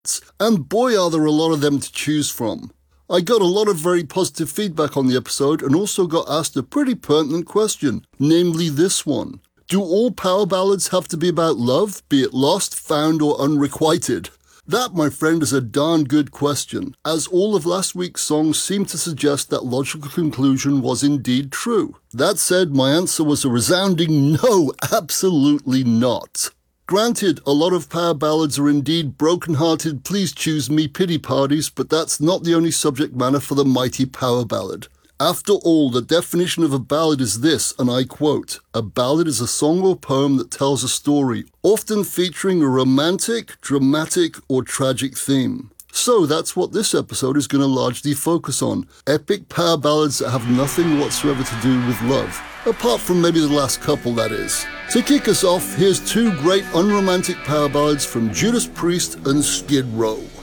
And boy are there a lot of them to choose from. I got a lot of very positive feedback on the episode and also got asked a pretty pertinent question, namely this one. Do all power ballads have to be about love, be it lost, found or unrequited? That, my friend, is a darn good question, as all of last week's songs seem to suggest that logical conclusion was indeed true. That said, my answer was a resounding no, absolutely not. Granted, a lot of power ballads are indeed broken-hearted please choose me pity parties, but that's not the only subject matter for the mighty power ballad. After all, the definition of a ballad is this, and I quote, "A ballad is a song or poem that tells a story, often featuring a romantic, dramatic, or tragic theme." So that's what this episode is going to largely focus on, epic power ballads that have nothing whatsoever to do with love. Apart from maybe the last couple, that is. To kick us off, here's two great unromantic power ballads from Judas Priest and Skid Row.